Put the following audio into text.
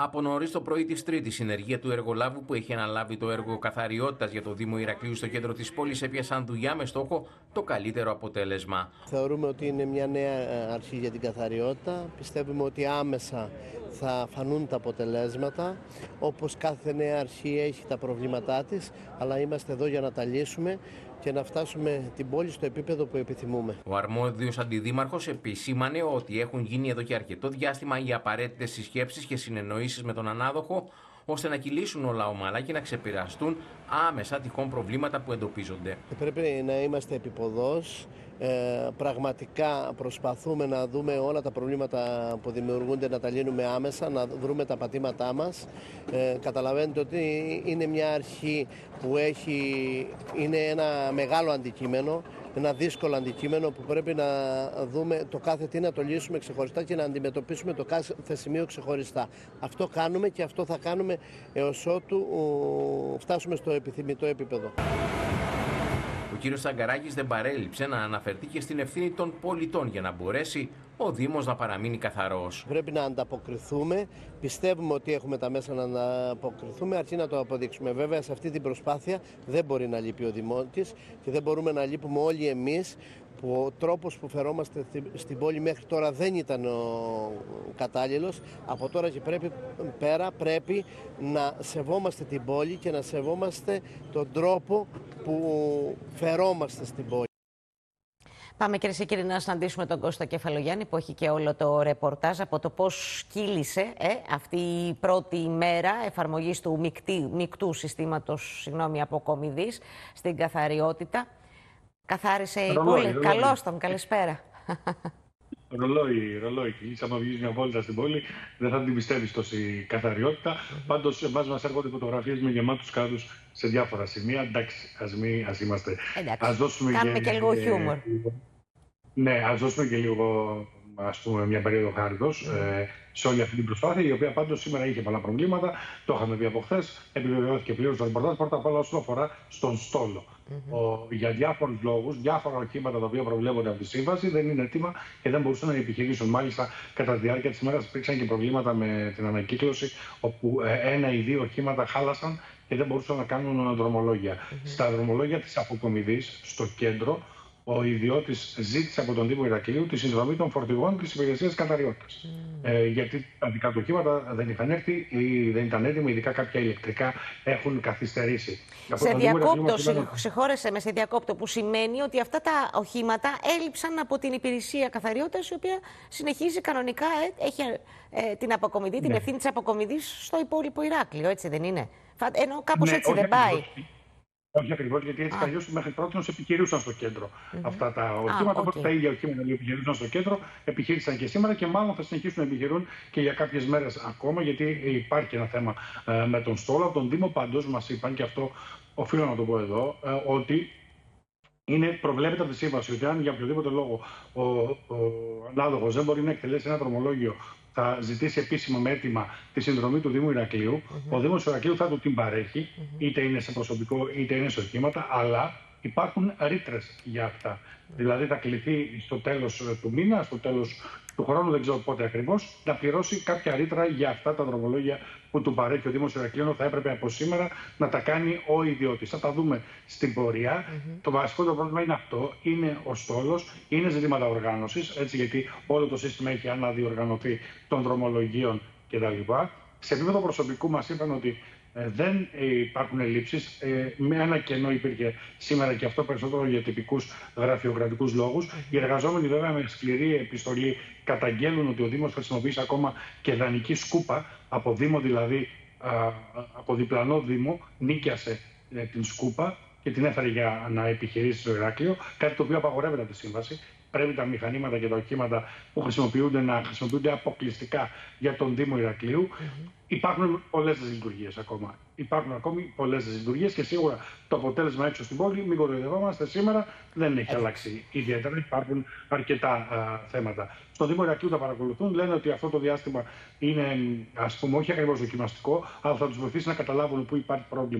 Από νωρίς το πρωί της Τρίτης, η συνεργεία του εργολάβου που έχει αναλάβει το έργο καθαριότητας για το Δήμο Ηρακλείου στο κέντρο της πόλης έπιασαν δουλειά με στόχο το καλύτερο αποτέλεσμα. Θεωρούμε ότι είναι μια νέα αρχή για την καθαριότητα. Πιστεύουμε ότι άμεσα θα φανούν τα αποτελέσματα. Όπως κάθε νέα αρχή έχει τα προβλήματά της, αλλά είμαστε εδώ για να τα λύσουμε και να φτάσουμε την πόλη στο επίπεδο που επιθυμούμε. Ο αρμόδιος αντιδήμαρχος επισήμανε ότι έχουν γίνει εδώ και αρκετό διάστημα οι απαραίτητες συσκέψεις και συνεννοήσεις με τον ανάδοχο, ώστε να κυλήσουν όλα ομαλά και να ξεπεραστούν άμεσα τυχόν προβλήματα που εντοπίζονται. Πρέπει να είμαστε επιποδός. Πραγματικά προσπαθούμε να δούμε όλα τα προβλήματα που δημιουργούνται, να τα λύνουμε άμεσα, να βρούμε τα πατήματά μας. Καταλαβαίνετε ότι είναι μια αρχή που είναι ένα μεγάλο αντικείμενο, ένα δύσκολο αντικείμενο που πρέπει να δούμε το κάθε τι, να το λύσουμε ξεχωριστά και να αντιμετωπίσουμε το κάθε σημείο ξεχωριστά. Αυτό κάνουμε και αυτό θα κάνουμε έως ότου φτάσουμε στο επιθυμητό επίπεδο. Ο κύριος Τσαγκαράκης δεν παρέλειψε να αναφερθεί και στην ευθύνη των πολιτών για να μπορέσει ο Δήμος να παραμείνει καθαρός. Πρέπει να ανταποκριθούμε. Πιστεύουμε ότι έχουμε τα μέσα να ανταποκριθούμε, αρκεί να το αποδείξουμε. Βέβαια, σε αυτή την προσπάθεια δεν μπορεί να λείπει ο Δημότης και δεν μπορούμε να λείπουμε όλοι εμείς, που ο τρόπος που φερόμαστε στην πόλη μέχρι τώρα δεν ήταν ο κατάλληλος. Από τώρα και πρέπει να σεβόμαστε την πόλη και να σεβόμαστε τον τρόπο που φερόμαστε στην πόλη. Πάμε, κυρίες και κύριοι, να συναντήσουμε τον Κώστα Κεφαλογιάννη, που έχει και όλο το ρεπορτάζ από το πώς κύλησε αυτή η πρώτη ημέρα εφαρμογής του μεικτού συστήματος αποκομιδής στην καθαριότητα. Καθάρισε η πόλη. Καλώς τον, καλησπέρα. Ρολόι. Κλείσαμε να βγεις μια βόλτα στην πόλη. Δεν θα την πιστεύεις τόση καθαριότητα. Πάντως, εμάς μας έρχονται φωτογραφίες με γεμάτους κάδους σε διάφορα σημεία. Εντάξει, ας είμαστε. Κάνουμε και λίγο χιούμορ. Ναι, ας δώσουμε και λίγο, ας πούμε, μια περίοδο χάριτος σε όλη αυτή την προσπάθεια, η οποία πάντως σήμερα είχε πολλά προβλήματα. Το είχαμε πει από χθες. Επιβεβαιώθηκε πλήρως το ρεπορτάζ. Πρώτα απ' όλα, όσον αφορά στον στόλο. Για διάφορους λόγους, διάφορα οχήματα τα οποία προβλέπονται από τη σύμβαση δεν είναι έτοιμα και δεν μπορούσαν να επιχειρήσουν. Μάλιστα, κατά τη διάρκεια της ημέρας υπήρξαν και προβλήματα με την ανακύκλωση, όπου ένα ή δύο οχήματα χάλασαν και δεν μπορούσαν να κάνουν δρομολόγια. Στα δρομολόγια της Αποκομιδής, στο κέντρο, ο ιδιώτης ζήτησε από τον Δήμο Ηρακλείου τη συνδρομή των φορτηγών της υπηρεσίας καθαριότητας. Γιατί τα δικά του οχήματα δεν είχαν έρθει ή δεν ήταν έτοιμοι, ειδικά κάποια ηλεκτρικά έχουν καθυστερήσει. Συγχώρεσέ με, σε διακόπτω, που σημαίνει ότι αυτά τα οχήματα έλειψαν από την υπηρεσία καθαριότητας, η οποία συνεχίζει κανονικά, έχει την αποκομιδή, την ευθύνη της αποκομιδής στο υπόλοιπο Ηράκλειο, έτσι δεν είναι? Ενώ κάπως έτσι δεν πάει. Όχι ακριβώς, γιατί έτσι αλλιώς μέχρι πρώτη επιχειρούσαν στο κέντρο αυτά τα οχήματα. Οπότε τα ίδια οχήματα που επιχειρούσαν στο κέντρο επιχείρησαν και σήμερα και μάλλον θα συνεχίσουν να επιχειρούν και για κάποιες μέρες ακόμα, γιατί υπάρχει ένα θέμα με τον στόλο. Από τον Δήμο πάντως μας είπαν, και αυτό οφείλω να το πω εδώ, ότι προβλέπεται από τη σύμβαση ότι αν για οποιοδήποτε λόγο ο ανάδοχος δεν μπορεί να εκτελέσει ένα δρομολόγιο, θα ζητήσει επίσημα με αίτημα τη συνδρομή του Δήμου Ηρακλείου. Ο Δήμος Ηρακλείου θα του την παρέχει, είτε είναι σε προσωπικό είτε είναι σε οχήματα, αλλά υπάρχουν ρήτρες για αυτά. Δηλαδή θα κληθεί στο τέλος του μήνα, στο τέλος του χρόνου, δεν ξέρω πότε ακριβώς, να πληρώσει κάποια ρήτρα για αυτά τα δρομολόγια που του παρέχει ο Δήμος Ηρακλείου. Θα έπρεπε από σήμερα να τα κάνει ο ιδιώτης. Θα τα δούμε στην πορεία. Το βασικό το πρόβλημα είναι αυτό. Είναι ο στόλος, είναι ζητήματα οργάνωσης, έτσι, γιατί όλο το σύστημα έχει αναδιοργανωθεί των δρομολογίων κτλ. Σε επίπεδο προσωπικού μας είπαν ότι δεν υπάρχουν ελλείψεις. Με ένα κενό υπήρχε σήμερα, και αυτό περισσότερο για τυπικούς γραφειοκρατικούς λόγους. Οι εργαζόμενοι, βέβαια, με σκληρή επιστολή καταγγέλνουν ότι ο Δήμος χρησιμοποιήσει ακόμα και δανεική σκούπα. Από Δήμο, δηλαδή από διπλανό Δήμο, νίκιασε την σκούπα και την έφερε για να επιχειρήσει στο Ηράκλειο. Κάτι το οποίο απαγορεύεται από τη σύμβαση. Πρέπει τα μηχανήματα και τα οχήματα που χρησιμοποιούνται να χρησιμοποιούνται αποκλειστικά για τον Δήμο Ηρακλείου. Υπάρχουν πολλές δυσλειτουργίες ακόμα. Υπάρχουν ακόμη πολλές δυσλειτουργίες και σίγουρα το αποτέλεσμα έξω στην πόλη, μην κοροϊδευόμαστε, σήμερα δεν έχει αλλάξει ιδιαίτερα. Υπάρχουν αρκετά θέματα. Στο Δήμο Ηρακλείου τα παρακολουθούν, λένε ότι αυτό το διάστημα είναι, ας πούμε, όχι ακριβώς δοκιμαστικό, αλλά θα τους βοηθήσει να καταλάβουν πού υπάρχει πρόβλημα.